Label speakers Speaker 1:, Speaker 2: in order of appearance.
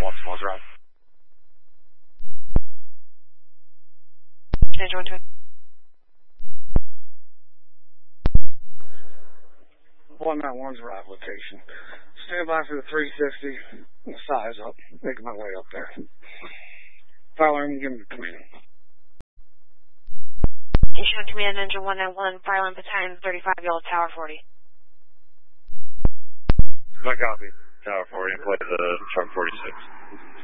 Speaker 1: small drive.
Speaker 2: Ninja 1-2.
Speaker 1: 191's arrive location. Stand by for the 360. Size up. Making my way up there. Fire alarm, give me the command.
Speaker 2: Station Command Ninja 191, fire alarm battalion 35, Yellow Tower 40.
Speaker 3: My copy. Tower 40, play the Sharp 46.